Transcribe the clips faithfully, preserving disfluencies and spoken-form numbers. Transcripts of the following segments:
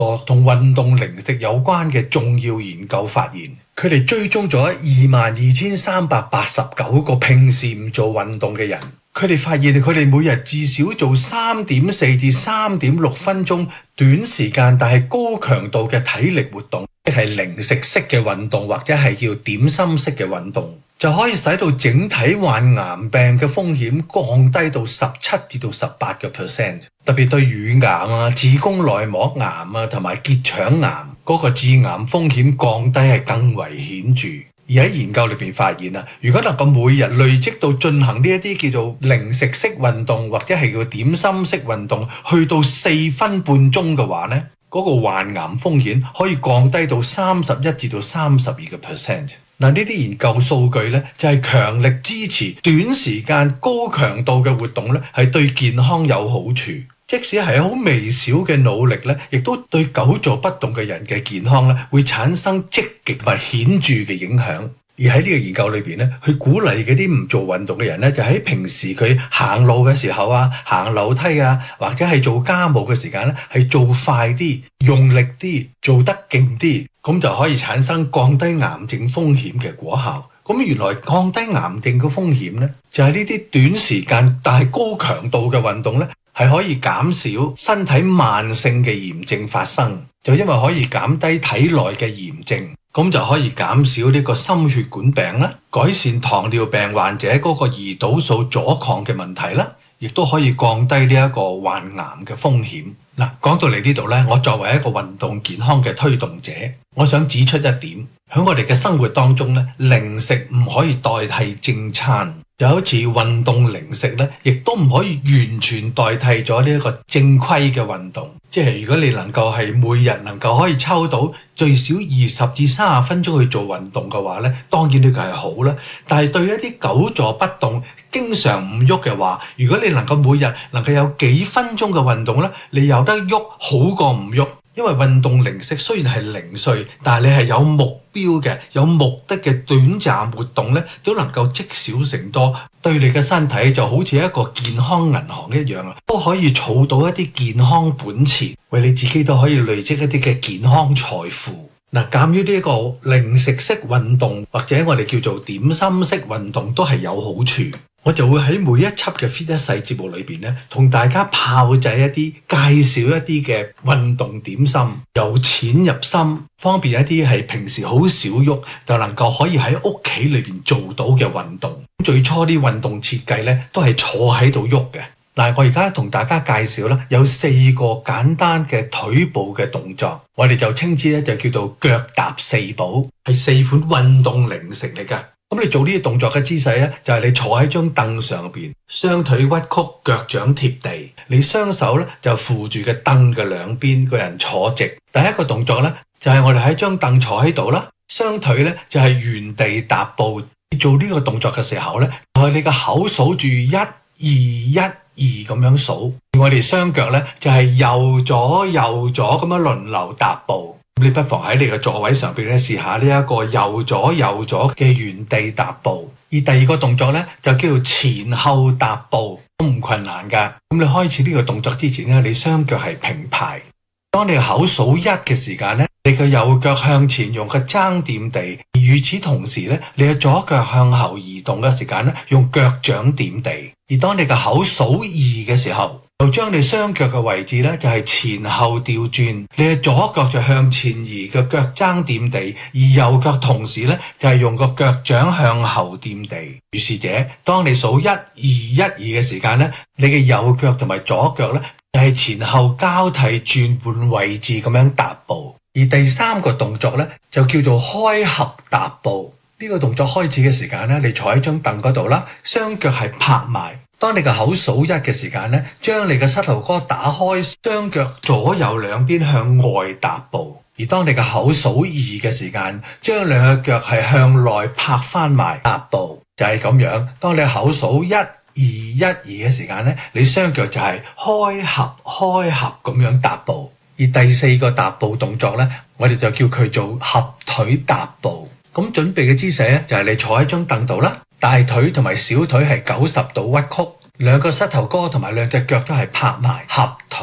個同運動零食有關嘅重要研究發現，佢哋追蹤咗二萬二千三百八十九個平時唔做運動嘅人，佢哋發現佢哋每日至少做三點四至三點六分鐘短時間但係高強度嘅體力活動，即係零食式嘅運動或者係叫點心式嘅運動，就可以使到整體患癌病嘅風險降低到十七至到十八個 percent。特別對乳癌啊、子宮內膜癌啊同埋結腸癌嗰個致癌風險降低係更為顯著。而喺研究裏邊發現啊，如果能夠每日累積到進行呢一啲叫做零食式運動或者係叫點心式運動，去到四分半鐘嘅話呢，嗰個患癌風險可以降低到三十一至到三十二個 percent。嗱，呢啲研究數據咧就係強力支持短時間高強度嘅活動咧係對健康有好處，即使係好微小嘅努力咧，亦都對久坐不動嘅人嘅健康咧會產生積極同埋顯著嘅影響。而喺呢個研究裏邊咧，佢鼓勵嗰啲唔做運動嘅人咧，就喺平時佢行路嘅時候啊、行樓梯啊，或者係做家務嘅時間咧，係做快啲、用力啲、做得勁啲，咁就可以產生降低癌症風險嘅果效。咁原來降低癌症嘅風險咧，就係呢啲短時間但係高強度嘅運動咧，係可以減少身體慢性嘅炎症發生，就因為可以減低體內嘅炎症。咁就可以減少呢個心血管病啦，改善糖尿病患者嗰個胰島素阻抗嘅問題啦，亦都可以降低呢一個患癌嘅風險。嗱，講到嚟呢度呢，我作為一個運動健康嘅推動者，我想指出一點，喺我哋嘅生活當中呢，零食唔可以代替正餐，就好似運動零食呢，亦都唔可以完全代替咗呢一個正規嘅運動。即係如果你能夠係每日能夠可以抽到最少二十至三十分鐘去做運動嘅話呢，當然呢個係好啦。但係對一啲久坐不動、經常唔喐嘅話，如果你能夠每日能夠有幾分鐘嘅運動呢，你有得喐好過唔喐。因為運動零食雖然係零碎，但係你係有目標嘅、有目的嘅短暫活動呢，都能夠積少成多，對你嘅身體就好似一個健康銀行一樣啊，都可以儲到一啲健康本錢，為你自己都可以累積一啲嘅健康財富。嗱，鑑於呢一個零食式運動或者我哋叫做點心式運動都係有好處，我就會喺每一輯嘅 Fit 一世節目裏邊咧，同大家炮製一啲介紹一啲嘅運動點心，由淺入深，方便一啲係平時好少喐就能夠可以喺屋企裏邊做到嘅運動。最初啲運動設計咧都係坐喺度喐嘅。嗱，我而家同大家介紹咧，有四個簡單嘅腿部嘅動作，我哋就稱之咧就叫做腳踏四寶，係四款運動零食嚟㗎。咁你做呢啲動作嘅姿勢咧，就係你坐喺張凳上邊，雙腿屈曲，腳掌貼地，你雙手咧就扶住個凳嘅兩邊，個人坐直。第一個動作咧就係我哋喺張凳坐喺度啦，雙腿咧就係原地踏步。做呢個動作嘅時候咧，我哋個口數住一二一二咁樣數，我哋雙腳咧就係右左右左咁樣輪流踏步。你不妨喺你嘅座位上邊咧試下呢一個右左右左嘅原地踏步。而第二個動作咧就叫做前後踏步，都唔困難噶。咁你開始呢個動作之前咧，你雙腳係平排。當你口數一嘅時間咧，你嘅右腳向前用個踭掂地，而與此同時咧，你嘅左腳向後移動嘅時間咧，用腳掌掂地。而當你嘅口數二嘅時候，就將你雙腳嘅位置咧就係前後調轉，你嘅左腳就向前移嘅腳踭掂地，而右腳同時咧就係用個腳掌向後掂地。如是者，當你數一二一二嘅時間咧，你嘅右腳同埋左腳咧就係前後交替轉換位置咁樣踏步。而第三個動作咧就叫做開合踏步。呢個動作開始嘅時間咧，你坐喺張凳嗰度啦，雙腳係拍埋。當你嘅口數一嘅時間咧，將你嘅膝頭哥打開，雙腳左右兩邊向外踏步。而當你嘅口數二嘅時間，將兩個腳係向內拍翻埋踏步，就係咁樣。當你口數一二一二嘅時間咧，你雙腳就係開合開合咁樣踏步。而第四個踏步動作咧，我哋就叫佢做合腿踏步。咁準備嘅姿勢咧，就係你坐喺張凳度啦，大腿同埋小腿係九十度屈曲，兩個膝頭哥同埋兩隻腳都係拍埋合腿。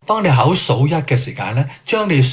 當你考數一嘅時間咧，將你